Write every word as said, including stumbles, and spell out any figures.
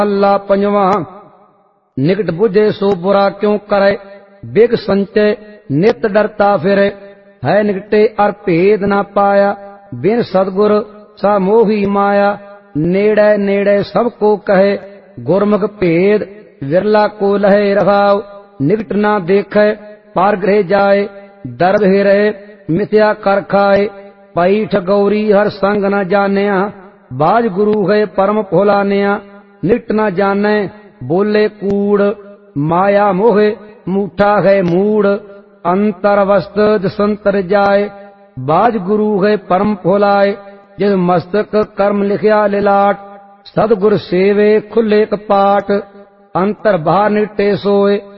अल्लाह पंजवा। निकट बुझे सो बुरा क्यों करे, बिग संचय नित डरता फिरे। है निकटे अर भेद ना पाया, बिन सदगुर सा मोही माया। नेड़े नेड़े सबको कहे, गुरमुख भेद विरला को लहे रखाव। निकट ना देखे पार गृह जाए, दर्द ही रहे मिथ्या कर खाए। पैठ गौरी हर संग न जानिया, बाज गुरु है परम भोलानिया। निकट न जाने बोले कूड़, माया मोहे मूठा है मूड। अंतर वस्त जसंतर जाए, बाज गुरु है परम भोलाए। जिस मस्तक कर्म लिखिया लिलाट, सदगुर सेवे खुले कपाट। अंतर बाहर निटे सोए